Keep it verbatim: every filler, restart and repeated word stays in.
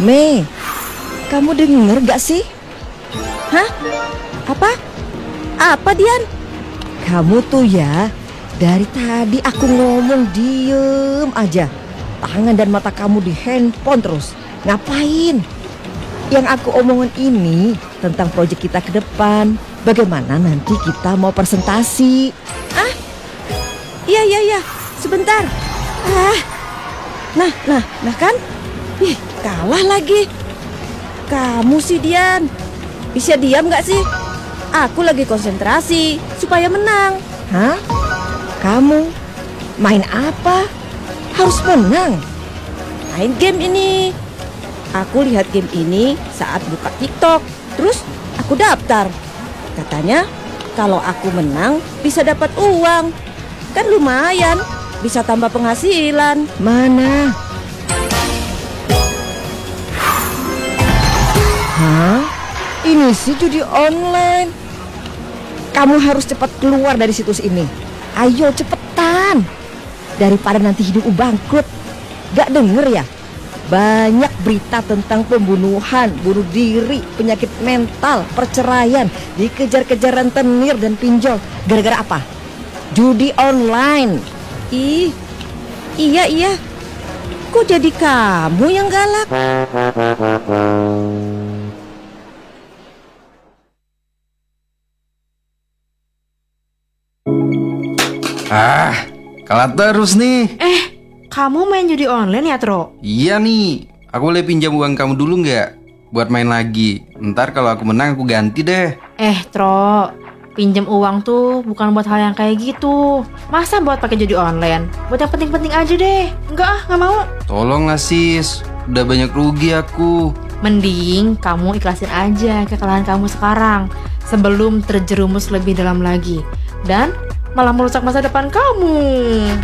Mei, kamu denger gak sih? Hah? Apa? Apa, Dian? Kamu tuh ya, dari tadi aku ngomong diem aja. Tangan dan mata kamu di handphone terus. Ngapain? Yang aku omongin ini tentang proyek kita ke depan. Bagaimana nanti kita mau presentasi. Ah, iya, iya, iya. Sebentar. Ah, nah, nah, nah kan? Ih, kalah lagi. Kamu sih, Dian. Bisa diam gak sih? Aku lagi konsentrasi supaya menang. Hah? Kamu main apa? Harus menang. Main game ini. Aku lihat game ini saat buka TikTok. Terus aku daftar. Katanya kalau aku menang bisa dapat uang. Kan lumayan, bisa tambah penghasilan. Mana? Hah? Ini sih judi online. Kamu harus cepat keluar dari situs ini. Ayo cepetan. Daripada nanti hidupmu bangkrut. Gak denger ya? Banyak berita tentang pembunuhan, bunuh diri, penyakit mental, perceraian, dikejar-kejar rentenir dan pinjol. Gara-gara apa? Judi online. Ih, iya iya. Kok jadi kamu yang galak? Ah, kalah terus nih. Eh, kamu main judi online ya, Tro? Iya nih, aku boleh pinjam uang kamu dulu nggak? Buat main lagi. Ntar kalau aku menang aku ganti deh. Eh, Tro, pinjam uang tuh bukan buat hal yang kayak gitu. Masa buat pakai judi online? Buat yang penting-penting aja deh. Enggak ah, nggak mau. Tolonglah sis, udah banyak rugi aku. Mending kamu ikhlasin aja kekalahan kamu sekarang sebelum terjerumus lebih dalam lagi dan malah merusak masa depan kamu.